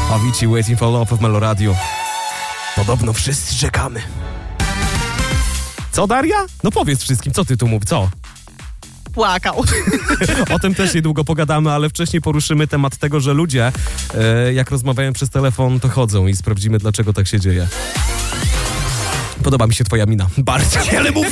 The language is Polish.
Avicii, Waiting for Love w Meloradiu. Podobno wszyscy czekamy. Co, Daria? No powiedz wszystkim, co ty tu mów, co? Płakał. O tym też niedługo pogadamy, ale wcześniej poruszymy temat tego, że ludzie, jak rozmawiają przez telefon, to chodzą i sprawdzimy, dlaczego tak się dzieje. Podoba mi się twoja mina. Bardzo. Ale mów